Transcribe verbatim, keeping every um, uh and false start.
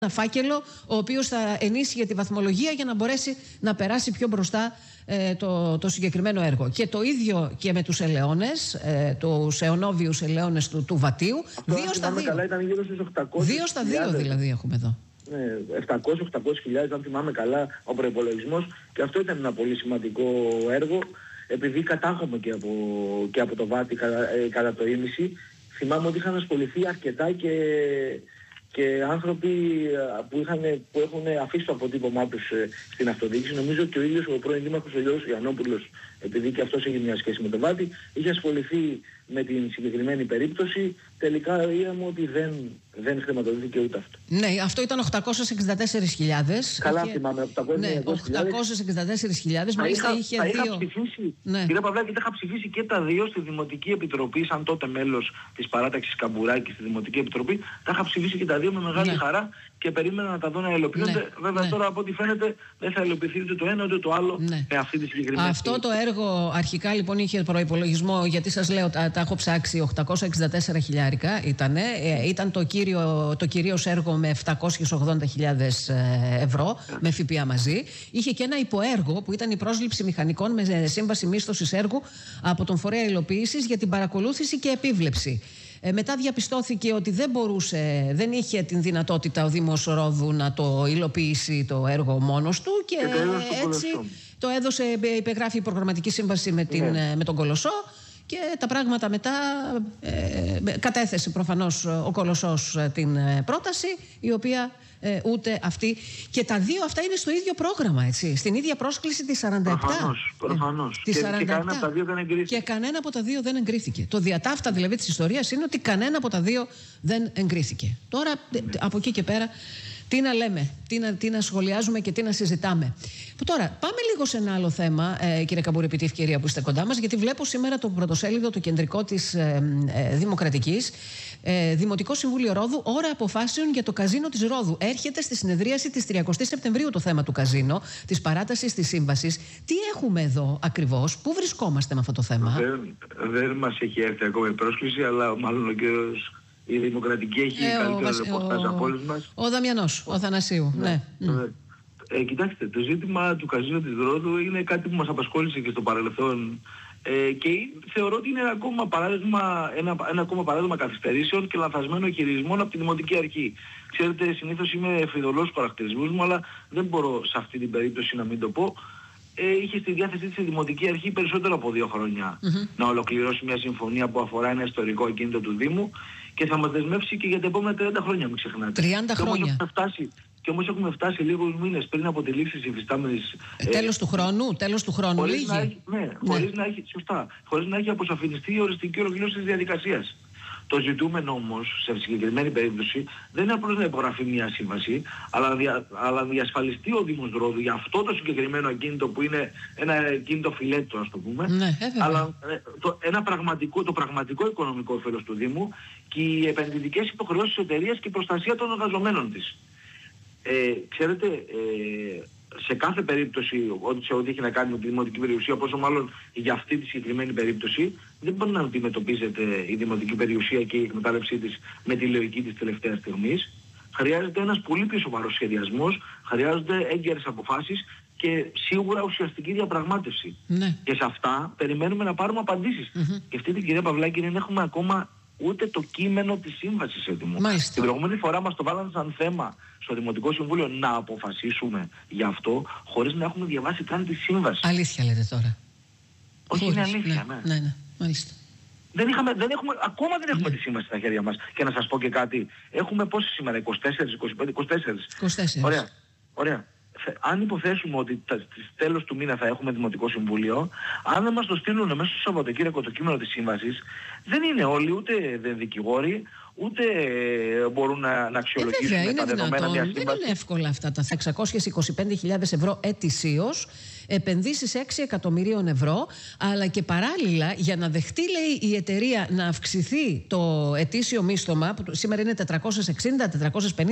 ένα φάκελο ο οποίος θα ενίσχυε τη βαθμολογία για να μπορέσει να περάσει πιο μπροστά ε, το, το συγκεκριμένο έργο. Και το ίδιο και με τους ελαιώνες, ε, τους αιωνόβιους ελαιώνες του, του Βατίου. Αυτό, δύο στα δύο. Καλά, ήταν γύρω στις οκτακόσιες Δύο στα δύο δηλαδή έχουμε εδώ. Ναι, επτακόσιες με οχτακόσιες χιλιάδες, αν θυμάμαι καλά, ο προϋπολογισμός. Και αυτό ήταν ένα πολύ σημαντικό έργο, επειδή κατάγομαι και από, και από το Βάτι κατά, ε, κατά το ίμιση. Θυμάμαι ότι είχαν ασχοληθεί αρκετά και, και άνθρωποι που, είχαν, που έχουν αφήσει το αποτύπωμά τους ε, στην αυτοδιοίκηση. Νομίζω ότι ο ίδιος ο πρώην Δήμαρχος ο Γιώργος Γιαννόπουλος, επειδή και αυτός έχει μια σχέση με το Βάτι, είχε ασχοληθεί με την συγκεκριμένη περίπτωση. Τελικά είδαμε ότι δεν, δεν χρηματοδοτήθηκε ούτε αυτό. Ναι, αυτό ήταν οκτακόσιες εξήντα τέσσερις χιλιάδες. Καλά είχε... θυμάμαι, οκτακόσιες εξήντα τέσσερις χιλιάδες. Μάλιστα είχα, είχε θα δύο... είχα ψηφίσει, ναι. Κύριε Παυλάκη, είχα ψηφίσει και τα δύο στη Δημοτική Επιτροπή, σαν τότε μέλος της παράταξης Καμπουράκη στη Δημοτική Επιτροπή. Τα είχα ψηφίσει και τα δύο με μεγάλη ναι. χαρά και περίμενα να τα δω να υλοποιούνται. Ναι. Βέβαια ναι. τώρα από ό,τι φαίνεται δεν θα υλοποιηθεί ούτε το ένα ούτε το άλλο ναι. με αυτή τη συγκεκριμένη. Αυτό το έργο αρχικά λοιπόν είχε προϋπολογισμό, γιατί σας λέω τα, τα έχω ψάξει, οκτακόσια εξήντα τέσσερα χιλιάρικα ήτανε. Ε, ήταν το, κύριο, το κυρίως έργο με επτακόσιες ογδόντα χιλιάδες ευρώ yeah. με ΦΠΑ μαζί. Είχε και ένα υποέργο που ήταν η πρόσληψη μηχανικών με σύμβαση μίσθωσης έργου από τον φορέα υλοποίησης για την παρακολούθηση και επίβλεψη. Ε, μετά διαπιστώθηκε ότι δεν μπορούσε, δεν είχε την δυνατότητα ο Δήμος Ρόδου να το υλοποιήσει το έργο μόνος του και, και έτσι το έδωσε, υπεγράφει η προγραμματική σύμβαση με, την, yeah. με τον Κολοσσό. Και τα πράγματα μετά ε, κατέθεσε προφανώς ο Κολοσσός την πρόταση, η οποία ε, ούτε αυτή. Και τα δύο αυτά είναι στο ίδιο πρόγραμμα, έτσι. Στην ίδια πρόσκληση της σαράντα επτά. Προφανώς, προφανώς. Ε, και, και κανένα από τα δύο δεν εγκρίθηκε. Και κανένα από τα δύο δεν εγκρίθηκε. Το διατάφτα δηλαδή της ιστορίας είναι ότι κανένα από τα δύο δεν εγκρίθηκε. Τώρα ναι. από εκεί και πέρα. Τι να λέμε, τι να, τι να σχολιάζουμε και τι να συζητάμε. Που τώρα, πάμε λίγο σε ένα άλλο θέμα, ε, κύριε Καμπούρη, επί τη ευκαιρία που είστε κοντά μας, γιατί βλέπω σήμερα το πρωτοσέλιδο, το κεντρικό της ε, ε, Δημοκρατικής, ε, Δημοτικό Συμβούλιο Ρόδου, ώρα αποφάσεων για το καζίνο της Ρόδου. Έρχεται στη συνεδρίαση της τριαντάης Σεπτεμβρίου το θέμα του καζίνο, της παράτασης της σύμβασης. Τι έχουμε εδώ ακριβώς, πού βρισκόμαστε με αυτό το θέμα? Δεν, δεν μας έχει έρθει ακόμα η πρόσκληση, αλλά μάλλον ο κύριος... Η Δημοκρατική έχει ε, καλύτερο ρεπορτάζ από όλους μας. Ο Δαμιανός, ο Θανασίου. Ναι. ναι. ναι. Ε, κοιτάξτε, το ζήτημα του καζίνου της Ρόδου είναι κάτι που μας απασχόλησε και στο παρελθόν ε, και θεωρώ ότι είναι ένα ακόμα παράδειγμα, ένα, ένα ακόμα παράδειγμα καθυστερήσεων και λανθασμένων χειρισμών από τη Δημοτική Αρχή. Ξέρετε, συνήθως είμαι φιδωλός στους χαρακτηρισμούς μου, αλλά δεν μπορώ σε αυτή την περίπτωση να μην το πω. Ε, είχε στη διάθεσή της η Δημοτική Αρχή περισσότερο από δύο χρόνια mm-hmm. να ολοκληρώσει μια συμφωνία που αφορά ένα ιστορικό ακίνητο του Δήμου και θα μας δεσμεύσει και για τα επόμενα τριάντα χρόνια, μην ξεχνάτε. τριάντα και χρόνια. Όμως έχουμε φτάσει, και όμως έχουμε φτάσει λίγους μήνες πριν από τη λήξη της υφιστάμενης... Ε, τέλος του χρόνου, τέλος του χρόνου, χωρίς λίγη. Να έχει, ναι, ναι. Χωρίς να έχει, σωστά, χωρίς να έχει αποσαφινιστεί η οριστική ολοκλήρωση της διαδικασίας. Το ζητούμενο όμως, σε συγκεκριμένη περίπτωση, δεν είναι απλώς να υπογραφεί μια σύμβαση, αλλά, δια, αλλά διασφαλιστεί ο Δήμος Ρόδου για αυτό το συγκεκριμένο ακίνητο που είναι ένα ακίνητο φιλέτο, ας το πούμε, ναι, αλλά το, ένα πραγματικό, το πραγματικό οικονομικό όφελος του Δήμου και οι επενδυτικές υποχρεώσεις της εταιρείας και η προστασία των εργαζομένων της. Ε, ξέρετε, ε, σε κάθε περίπτωση, ό,τι σε ό,τι έχει να κάνει με τη δημοτική περιουσία, πόσο μάλλον για αυτή τη συγκεκριμένη περίπτωση, δεν μπορεί να αντιμετωπίζεται η δημοτική περιουσία και η εκμετάλλευσή της με τη λογική της τελευταίας στιγμής. Χρειάζεται ένας πολύ πιο σοβαρός σχεδιασμός, χρειάζονται έγκαιρες αποφάσεις και σίγουρα ουσιαστική διαπραγμάτευση. Ναι. Και σε αυτά περιμένουμε να πάρουμε απαντήσεις. Mm-hmm. Και αυτή την κυρία Παυλάκη δεν έχουμε ακόμα ούτε το κείμενο της σύμβασης έτοιμο. Μάλιστα. Την προηγούμενη φορά μας το βάλανε σαν θέμα στο Δημοτικό Συμβούλιο να αποφασίσουμε γι' αυτό, χωρίς να έχουμε διαβάσει καν τη σύμβαση. Αλήθεια λέτε τώρα? Όχι, είναι αλήθεια, ναι. ναι. ναι, ναι. Μάλιστα. Δεν είχαμε, δεν έχουμε, ακόμα δεν έχουμε ναι. τη σύμβαση στα χέρια μας. Και να σας πω και κάτι, έχουμε πόσες σήμερα, είκοσι τέσσερα, είκοσι πέντε, είκοσι τέσσερα. είκοσι τέσσερα. Ωραία, ωραία. Αν υποθέσουμε ότι στις τέλος του μήνα θα έχουμε Δημοτικό Συμβούλιο, αν δεν μας το στείλουν μέσα στο Σαββατοκύριακο το κείμενο της σύμβασης, δεν είναι όλοι ούτε δεν δικηγόροι, ούτε μπορούν να, να αξιολογήσουν ε, τα δεδομένα μιας σύμβασης. Δεν είναι εύκολα αυτά τα εξακόσιες είκοσι πέντε χιλιάδες ευρώ ετησίως, επενδύσεις έξι εκατομμυρίων ευρώ, αλλά και παράλληλα για να δεχτεί, λέει, η εταιρεία να αυξηθεί το ετήσιο μίσθωμα, που σήμερα είναι τετρακόσιες εξήντα με τετρακόσιες πενήντα